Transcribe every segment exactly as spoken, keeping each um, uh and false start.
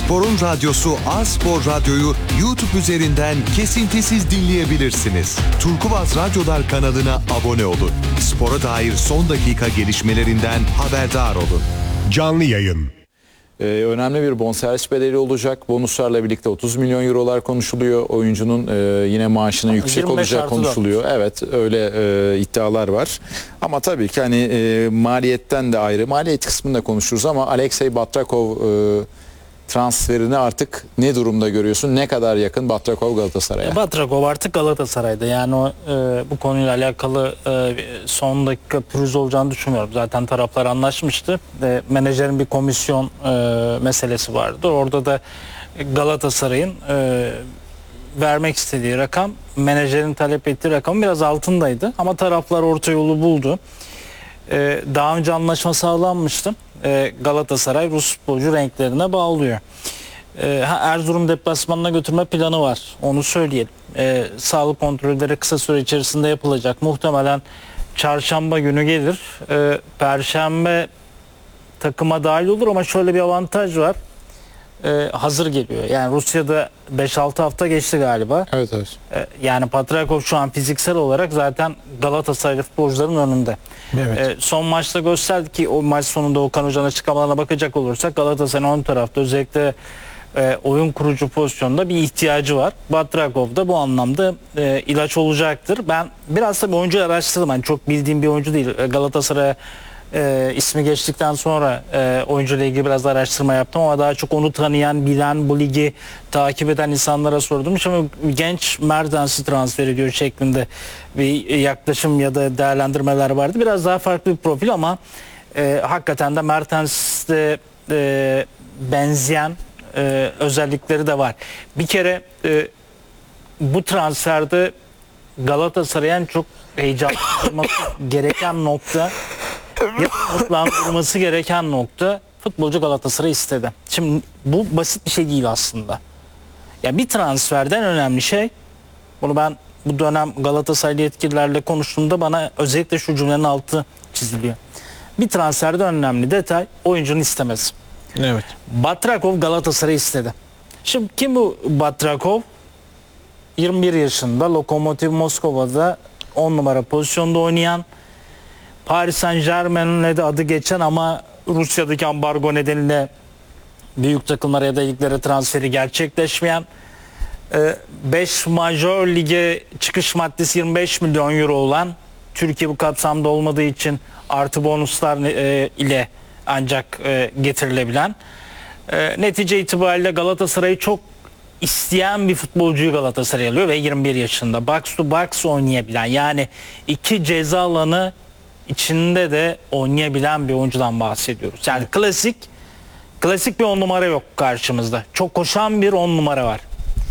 Spor'un radyosu A-Spor Radyo'yu YouTube üzerinden kesintisiz dinleyebilirsiniz. Turkuaz Radyolar kanalına abone olun. Spora dair son dakika gelişmelerinden haberdar olun. Canlı yayın. Ee, önemli bir bonservis bedeli olacak. Bonuslarla birlikte otuz milyon eurolar konuşuluyor. Oyuncunun e, yine maaşının yüksek olacağı konuşuluyor. Evet, öyle e, iddialar var. Ama tabii ki hani e, maliyetten de ayrı, maliyet kısmında konuşuruz ama Alexey Batrakov e, transferini artık ne durumda görüyorsun? Ne kadar yakın Batrakov Galatasaray'a? Batrakov artık Galatasaray'da. Yani o, e, bu konuyla alakalı e, son dakika pürüz olacağını düşünmüyorum. Zaten taraflar anlaşmıştı. E, menajerin bir komisyon e, meselesi vardı. Orada da Galatasaray'ın e, vermek istediği rakam, menajerin talep ettiği rakam biraz altındaydı. Ama taraflar orta yolu buldu. E, daha önce anlaşma sağlanmıştı. Galatasaray Rus futbolcu renklerine bağlıyor. Erzurum deplasmanına götürme planı var. Onu söyleyelim. Ee, sağlık kontrolleri kısa süre içerisinde yapılacak. Muhtemelen çarşamba günü gelir. Ee, Perşembe takıma dahil olur ama şöyle bir avantaj var. Ee, hazır geliyor. Yani Rusya'da beş altı hafta geçti galiba. Evet, evet. Ee, yani Batrakov şu an fiziksel olarak zaten Galatasaray futbolcuların önünde. Evet. Ee, son maçta gösterdi ki o maç sonunda Okan Hoca'nın açıklamalarına bakacak olursak Galatasaray'ın ön tarafta özellikle e, oyun kurucu pozisyonda bir ihtiyacı var. Batrakov da bu anlamda e, ilaç olacaktır. Ben biraz da bir oyuncu araştırdım. Yani çok bildiğim bir oyuncu değil. Galatasaray'a E, ismi geçtikten sonra e, oyuncuyla ilgili biraz da araştırma yaptım ama daha çok onu tanıyan, bilen, bu ligi takip eden insanlara sordum. Şimdi genç Mertens'i transfer ediyor şeklinde bir yaklaşım ya da değerlendirmeler vardı. Biraz daha farklı bir profil ama e, hakikaten de Mertens'te e, benzeyen e, özellikleri de var. Bir kere e, bu transferde Galatasaray'ın en çok heyecanlanması gereken nokta, yapılandırılması gereken nokta, futbolcu Galatasaray istedi. Şimdi bu basit bir şey değil aslında. Ya bir transferden önemli şey, bunu ben bu dönem Galatasaraylı yetkililerle konuştuğumda bana özellikle şu cümlenin altı çiziliyor. Bir transferde önemli detay oyuncunun istemesi. Evet. Batrakov Galatasaray istedi. Şimdi kim bu Batrakov? yirmi bir yaşında, Lokomotiv Moskova'da on numara pozisyonda oynayan, Paris Saint-Germain'le de adı geçen ama Rusya'daki ambargo nedeniyle büyük takımlara ya da liglere transferi gerçekleşmeyen, beş majör lige çıkış maddesi yirmi beş milyon euro olan, Türkiye bu kapsamda olmadığı için artı bonuslar ile ancak getirilebilen, netice itibariyle Galatasaray'ı çok isteyen bir futbolcuyu Galatasaray alıyor ve yirmi bir yaşında. Box to box oynayabilen, yani iki ceza alanı içinde de oynayabilen bir oyuncudan bahsediyoruz. Yani klasik klasik bir on numara yok karşımızda. Çok koşan bir on numara var.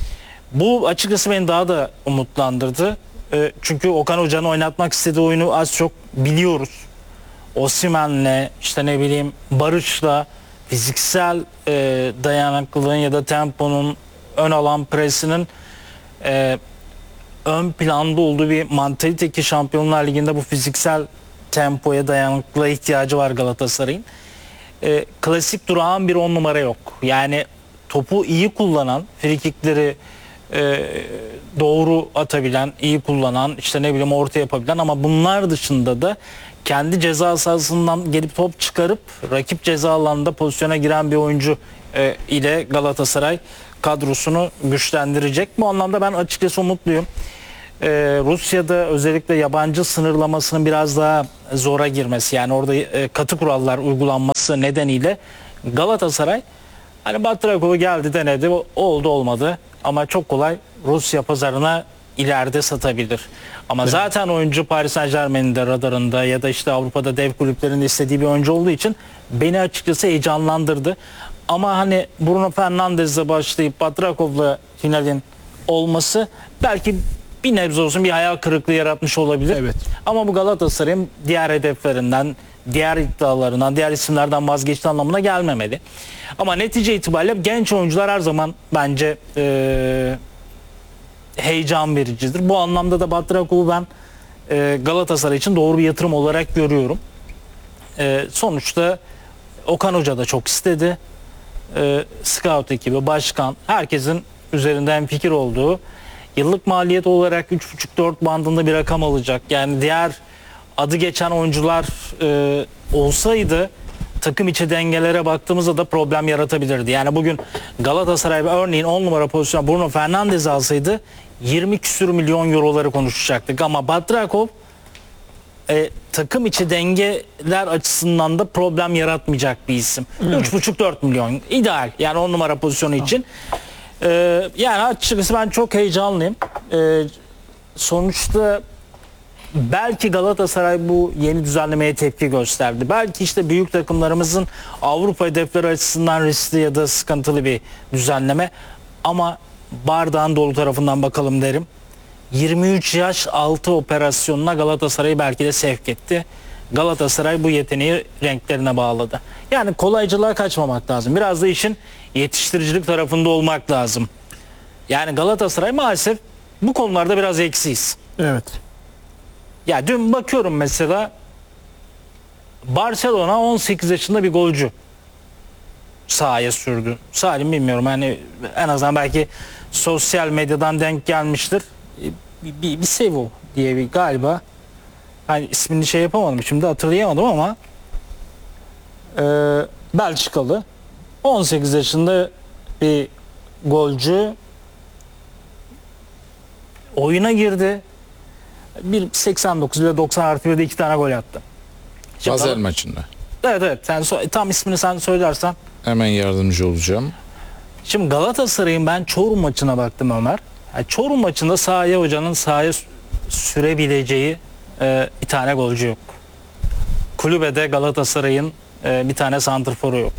Bu açıkçası beni daha da umutlandırdı. E, çünkü Okan Hoca'nın oynatmak istediği oyunu az çok biliyoruz. Osimhen'le, işte ne bileyim Barış'la fiziksel e, dayanıklılığın ya da temponun, ön alan presinin e, ön planda olduğu bir mantalite ki Şampiyonlar Ligi'nde bu fiziksel tempoya, dayanıklılığa ihtiyacı var Galatasaray'ın. E, klasik durağan bir on numara yok. Yani topu iyi kullanan, frikikleri e, doğru atabilen, iyi kullanan, işte ne bileyim orta yapabilen ama bunlar dışında da kendi ceza sahasından gelip top çıkarıp rakip ceza alanında pozisyona giren bir oyuncu e, ile Galatasaray kadrosunu güçlendirecek. Bu anlamda ben açıkçası umutluyum. Ee, Rusya'da özellikle yabancı sınırlamasının biraz daha zora girmesi, yani orada e, katı kurallar uygulanması nedeniyle Galatasaray hani Batrakov'u geldi denedi, oldu olmadı ama çok kolay Rusya pazarına ileride satabilir. Ama evet, zaten oyuncu Paris Saint-Germain'in de radarında ya da işte Avrupa'da dev kulüplerinde istediği bir oyuncu olduğu için beni açıkçası heyecanlandırdı. Ama hani Bruno Fernandes'le başlayıp Batrakov'la finalin olması belki bir nebze olsun bir hayal kırıklığı yaratmış olabilir. Evet. Ama bu Galatasaray'ın diğer hedeflerinden, diğer iddialarından, diğer isimlerden vazgeçtiği anlamına gelmemeli. Ama netice itibariyle genç oyuncular her zaman bence e, heyecan vericidir. Bu anlamda da Batrakov'u ben e, Galatasaray için doğru bir yatırım olarak görüyorum. E, sonuçta Okan Hoca da çok istedi. e, scout ekibi, başkan, herkesin üzerinden fikir olduğu, yıllık maliyet olarak üç buçuk dört bandında bir rakam alacak. Yani diğer adı geçen oyuncular e, olsaydı takım içi dengelere baktığımızda da problem yaratabilirdi. Yani bugün Galatasaray örneğin on numara pozisyona Bruno Fernandes alsaydı yirmi küsür milyon euroları konuşacaktık. Ama Batrakov e, takım içi dengeler açısından da problem yaratmayacak bir isim. üç buçuk dört milyon ideal yani on numara pozisyonu için. E, yani açıkçası ben çok heyecanlıyım. E, sonuçta belki Galatasaray bu yeni düzenlemeye tepki gösterdi. Belki işte büyük takımlarımızın Avrupa hedefleri açısından riskli ya da sıkıntılı bir düzenleme. Ama bardağın dolu tarafından bakalım derim. yirmi üç yaş altı operasyonuna Galatasaray'ı belki de sevk etti. Galatasaray bu yeteneği renklerine bağladı. Yani kolaycılığa kaçmamak lazım. Biraz da işin yetiştiricilik tarafında olmak lazım. Yani Galatasaray maalesef bu konularda biraz eksiyiz. Evet. Ya dün bakıyorum mesela Barcelona on sekiz yaşında bir golcü sahaya sürdü. Salim bilmiyorum yani en azından belki sosyal medyadan denk gelmiştir. Bir, bir, bir Sevo diye bir galiba. Hani ismini şey yapamadım şimdi hatırlayamadım ama e, Belçikalı on sekiz yaşında bir golcü oyuna girdi. bir seksen dokuz ile doksan artı birde iki tane gol attı. Şimdi Basel Gal- maçında. Evet evet. Sen so- tam ismini sen söylersen. Hemen yardımcı olacağım. Şimdi Galatasaray'ın ben Çorum maçına baktım Ömer. Yani Çorum maçında sahaya hocanın sahaya sü- sürebileceği e, bir tane golcü yok. Kulübede Galatasaray'ın e, bir tane santrforu yok.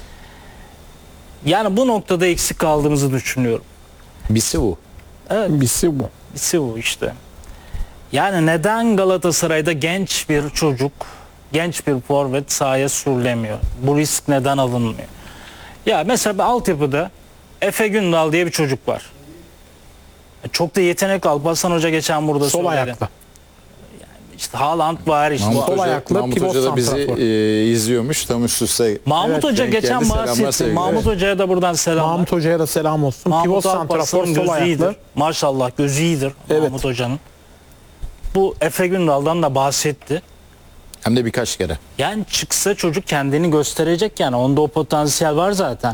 Yani bu noktada eksik kaldığımızı düşünüyorum. Bisi bu. Evet. Birisi bu. Birisi bu işte. Yani neden Galatasaray'da genç bir çocuk, genç bir forvet sahaya sürülemiyor? Bu risk neden alınmıyor? Ya mesela bir altyapıda Efe Gündal diye bir çocuk var. Çok da yetenekli. Alparslan Hoca geçen burada Sol söyledi. ayaklı. İşte Haaland var işte. Mahmut Sol Hoca, ayaklı Mahmut pivot Hoca da bizi santrafor. e, izliyormuş. Tam üst üste. Mahmut Evet, Hoca denk geçen geldi. Selamlar, bahsetti. sevgiler. Mahmut Hoca'ya da buradan selamlar. Mahmut Hoca'ya da selam olsun. Pivot Mahmut santrafor Alparslan'ın sol gözü ayaklı. iyidir. Maşallah gözü iyidir Evet. Mahmut Hoca'nın. Bu Efe Gündal'dan da bahsetti. Hem de birkaç kere. Yani çıksa çocuk kendini gösterecek yani. Onda o potansiyel var zaten.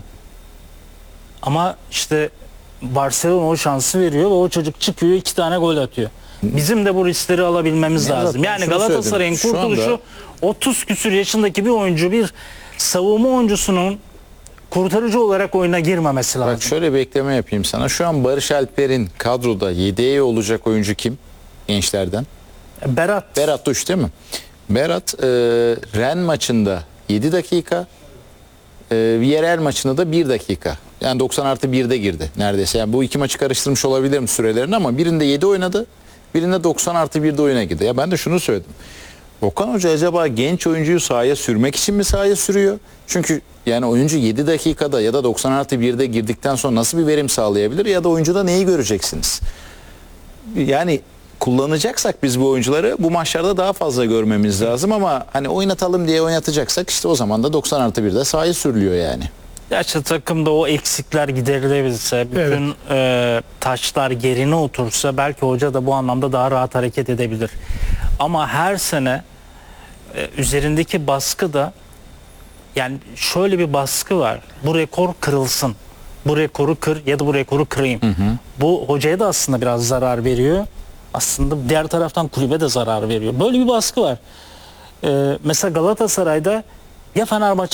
Ama işte Barcelona o şansı veriyor ve o çocuk çıkıyor iki tane gol atıyor. Bizim de bu riskleri alabilmemiz Ya lazım. zaten Yani şunu Galatasaray'ın söyledim. Şu kurtuluşu anda- otuz küsür yaşındaki bir oyuncu bir savunma oyuncusunun kurtarıcı olarak oyuna girmemesi lazım. Bak şöyle bir ekleme yapayım sana. Şu an Barış Alper'in kadroda yedeği olacak oyuncu kim? Gençlerden. Berat. Berat Duş değil mi? Berat e, Ren maçında yedi dakika, e, Villarreal maçında da bir dakika. Yani doksan artı birde girdi neredeyse. Yani bu iki maçı karıştırmış olabilirim sürelerini ama birinde yedi oynadı, birinde doksan artı birde oyuna girdi. Ya ben de şunu söyledim. Okan Hoca acaba genç oyuncuyu sahaya sürmek için mi sahaya sürüyor? Çünkü yani oyuncu yedi dakikada ya da doksan artı birde girdikten sonra nasıl bir verim sağlayabilir ya da oyuncuda neyi göreceksiniz? Yani kullanacaksak biz bu oyuncuları bu maçlarda daha fazla görmemiz lazım ama hani oynatalım diye oynatacaksak işte o zaman da doksan artı birde sahaya sürülüyor yani. Gerçi takımda o eksikler giderilebilse, bütün e, taşlar yerine otursa belki hoca da bu anlamda daha rahat hareket edebilir. Ama her sene e, üzerindeki baskı da yani şöyle bir baskı var. Bu rekor kırılsın. Bu rekoru kır ya da bu rekoru kırayım. Bu hocaya da aslında biraz zarar veriyor. Aslında diğer taraftan kulübe de zarar veriyor. Böyle bir baskı var. E, mesela Galatasaray'da ya Fenerbahçe